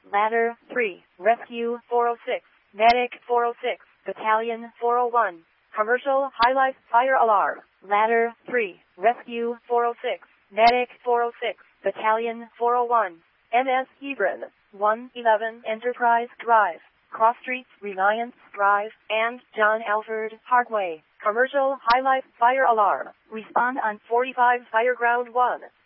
Ladder 3, Rescue 406, Medic 406, Battalion 401. Commercial highlight fire alarm. Ladder 3, Rescue 406, Medic 406, Battalion 401. MS Hebron, 111 Enterprise Drive, Cross Streets, Reliance Drive, and John Alford Parkway. Commercial highlight fire alarm. Respond on 45 Fireground 1.